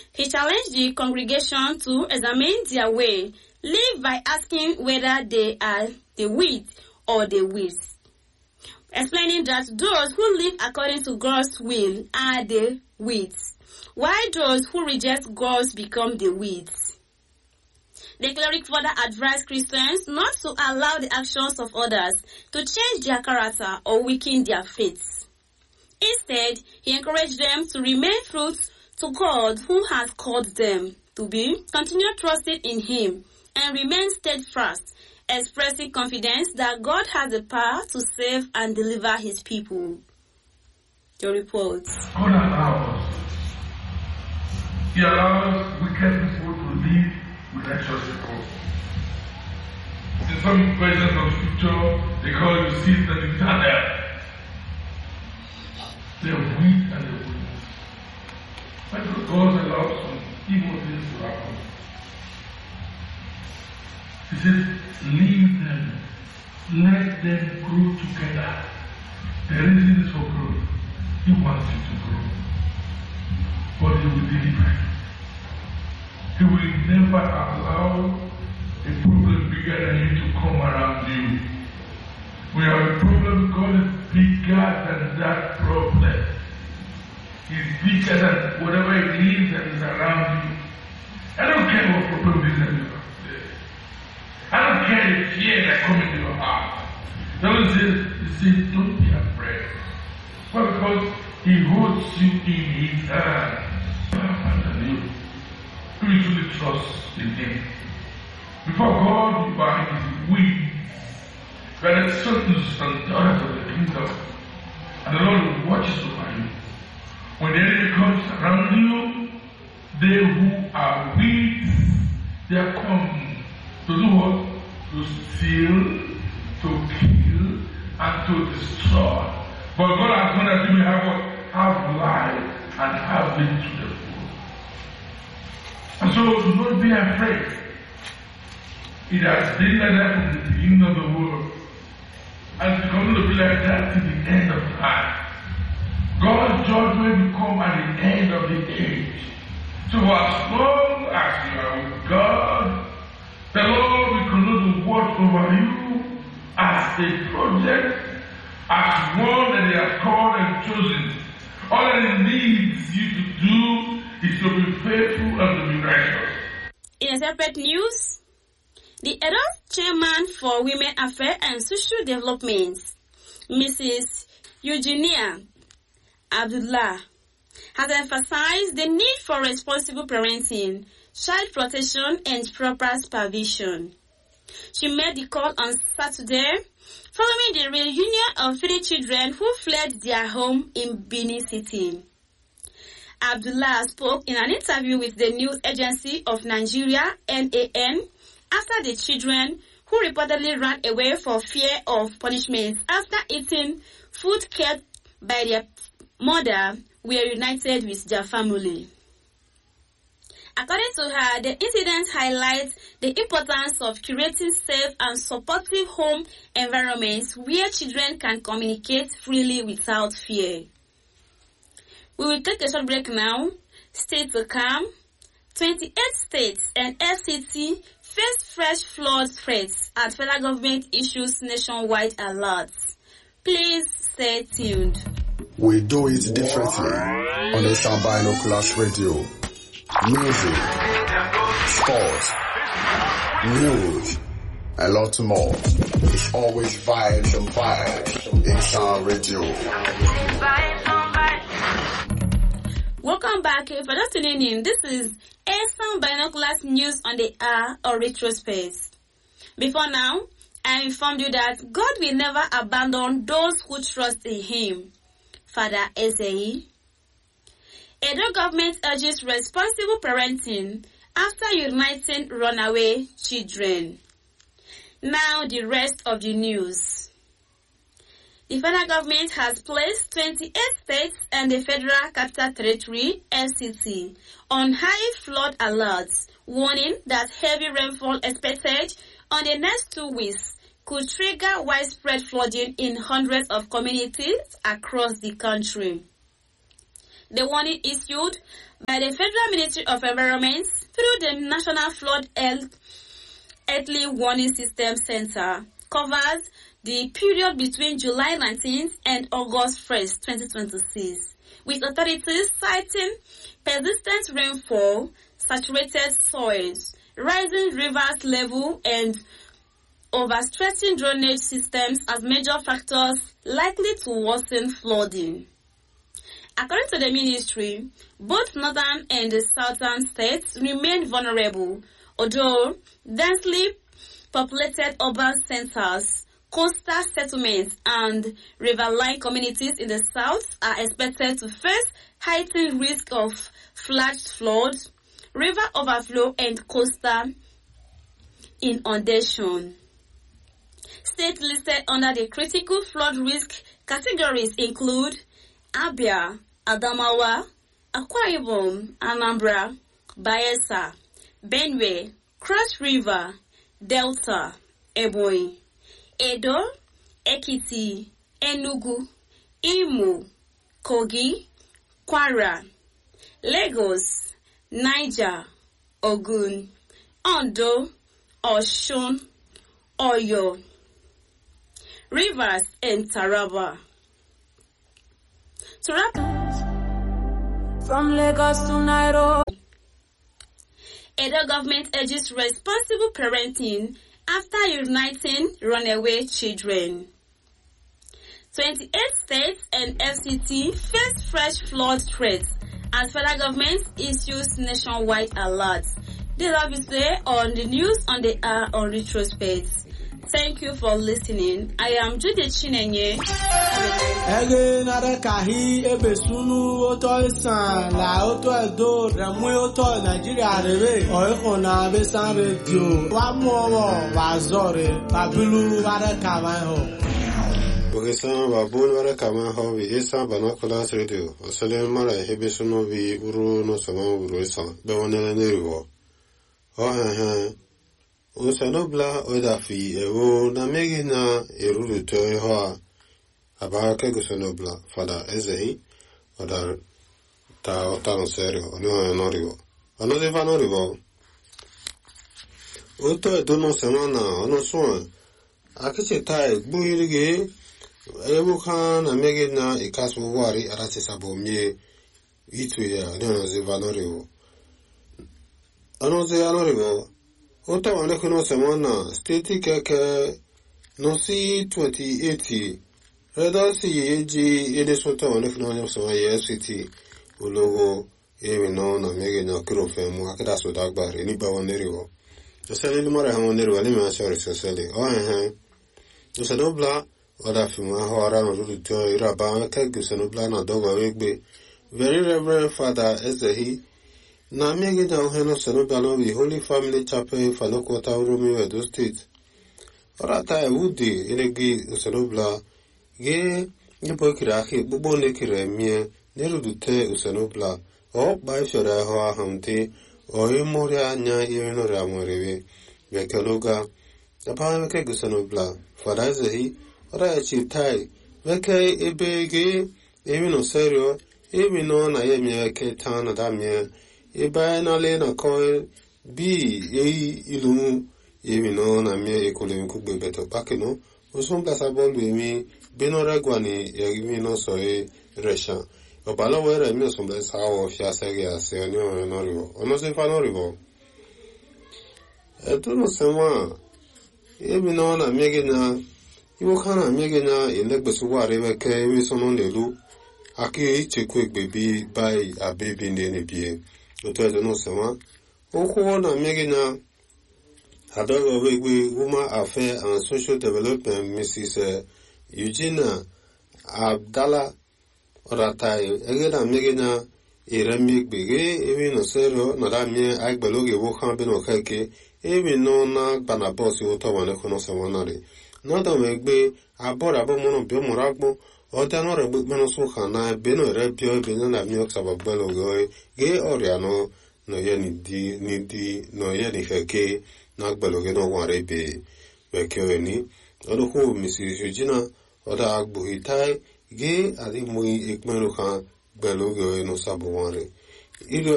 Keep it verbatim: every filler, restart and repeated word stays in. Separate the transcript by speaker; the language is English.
Speaker 1: He challenged the congregation to examine their way, live by asking whether they are the wheat or the weeds, explaining that those who live according to God's will are the weeds, while those who reject God's become the weeds. The cleric further advised Christians not to allow the actions of others to change their character or weaken their faith. Instead, he encouraged them to remain truthful to God who has called them to be, continue trusting in Him, and remain steadfast, expressing confidence that God has the power to save and deliver His people. Your report.
Speaker 2: God allows. He allows wicked people to live with righteous people. In some versions of scripture, they call it seeds and eternal. They are wheat and the wheat. But God allows some evil things to happen. He says, leave them. Let them grow together. The reason is for growth. He wants you to grow. But He will deliver you. He will never allow a problem bigger than you to come around you. When you have a problem, God is bigger than that problem. He's bigger than whatever it is that is around you. I don't care what problem is that you have there. I don't care the fear that comes into your heart. The Lord says, He says, don't be afraid. Well, because He holds you in His hand. And you spiritually trust in Him. Before God, you are His wings. You are the sons and daughters of the kingdom. And the Lord watches over you. When the enemy comes around you, they who are weak, they are come to do what? To steal, to kill, and to destroy. But God has known that you may have what? Have life and have it to the full. And so do not be afraid. It has been like that from the beginning of the world. And it's going to be like that to the end of time. God's judgment will come at the end of the age. So as long as you are with God, the Lord will continue to watch over you as a project, as one that He has called and chosen. All that He needs you to do is to be faithful and to be righteous.
Speaker 1: In a separate news, the Edo Chairman for Women Affairs and Social Development, Missus Eugenia Abdullah, has emphasized the need for responsible parenting, child protection, and proper supervision. She made the call on Saturday following the reunion of three children who fled their home in Benin City. Abdullah spoke in an interview with the news agency of Nigeria, N A N, after the children, who reportedly ran away for fear of punishment after eating food kept by their mother, were united with their family. According to her, the incident highlights the importance of creating safe and supportive home environments where children can communicate freely without fear. We will take a short break now. Stay to come. twenty-eight states and F C T face fresh flood threats as federal government issues nationwide alerts. Please stay tuned.
Speaker 3: We do it differently on Asian Binoculars Radio. Music, sports, news, a lot more. It's always vibes and vibes. Asian Radio.
Speaker 1: Welcome back. For just tuning in, this is Asian Binoculars News on the Air or Retrospace. Before now, I informed you that God will never abandon those who trust in Him. Father Ezei. Edo government urges responsible parenting after uniting runaway children. Now the rest of the news. The federal government has placed twenty-eight states and the Federal Capital Territory, F C T, on high flood alerts, warning that heavy rainfall expected on the next two weeks could trigger widespread flooding in hundreds of communities across the country. The warning issued by the Federal Ministry of Environment through the National Flood Early Warning System Center covers the period between July nineteenth and August first, twenty twenty-six, with authorities citing persistent rainfall, saturated soils, rising rivers level, and overstretching drainage systems as major factors likely to worsen flooding. According to the ministry, both northern and the southern states remain vulnerable, although densely populated urban centers, coastal settlements, and riverine communities in the south are expected to face heightened risk of flash flood, river overflow, and coastal inundation. States listed under the critical flood risk categories include Abia, Adamawa, Akwa Ibom, Anambra, Bayelsa, Benue, Cross River, Delta, Ebonyi, Edo, Ekiti, Enugu, Imo, Kogi, Kwara, Lagos, Niger, Ogun, Ondo, Osun, Oyo, Rivers, and Taraba. To wrap
Speaker 4: from Lagos to Nairobi,
Speaker 1: Edo government urges responsible parenting after uniting runaway children. twenty-eight states and F C T face fresh flood threats as federal government issues nationwide alerts. This is today on the news on the hour on retrospect. Thank you for listening. I am Judy Chinenye.
Speaker 5: Ege nare kahi ebe sunu oto isan la oto edo remu oto Nigeria rebe oiko na besan radio wa mowo wa zore babilu ware kaman ho.
Speaker 6: Ogesan babun ware kaman ho vi isan banakolas radio osele mara ebe sunu vi uru no sama uru isan be wonele neriwo. Oh he he Usanobla odafi ewo na megi na eruru to eho abaka gusanobla fada ezehi oda ta otano serio ono norivo ono de vanorivo oto edono semana ono so akiche tai buirige ewo kan na megi na ikasu wari arase sabomie itu ya ono de vanorivo ono de vanorivo Ota wane kuno semana steti keke nosi twenty eighty reda si yeji ede sota wane kuno wane semana ye city ulogo ewe no na mege na kiro femu akida so dagbare ni ba wane riwo osele ni mara hamo neriwo ni ma shori sosele o he he osele bla oda fimu aho ara no rudu to iraba ke guseno bla na dogo egbe very reverend father Ezehi na mege na oheno senobalo the Holy Family Chapel Fanokota Uromi Edo State. Orata e wudi elegi usenobla ge nipo kiraki bubo nekire mie nerudute usenobla o bai fiore ho ahamte o imori anya imenore amorewe vekeloga apa veke usenobla farazehi ora e chitai veke ebege emino serio emino na yemie ke tana damie Eba na le na ko bi e ilu yemi no na mi ekole ku gbe beto pakeno o son place bolu emi benora gwani yemi no so e resha o balo were mi son place awo fia sege ase oni o no rivo ono se fa no rivo e tu no se wa yemi no na mi ge na iwo kana mi ge na elegbe so wa re be ke mi so no lelu aki icheku egbe bi bai abebi ne ne bie Oto no sama. Oko na mege na Adogo Wigwe Women Affairs and Social Development Missus Eugenia Abdallah Oratai Egena mege na Iremik Bege Evi no sero na damie agbeloge wo kan be no keke Evi no na banabosi oto wane kono samanare. No da megbe abora bo mono bi moragbo Ota no rebu meno so khana beno re pio beno na mi oksa bagbelo goe ge oriano no ye ni di ni di no ye ni heke na gbelo ge no ware be be keni odo ko Missus Eugenia oda agbu hitai ge adi mui ekmero khan gbelo goe no sabo ware ilu